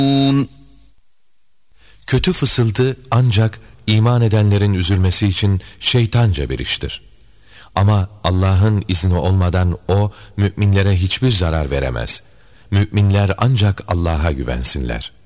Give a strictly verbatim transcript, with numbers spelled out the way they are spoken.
Kötü fısıltı ancak iman edenlerin üzülmesi için şeytanca bir iştir. Ama Allah'ın izni olmadan o müminlere hiçbir zarar veremez. Müminler ancak Allah'a güvensinler.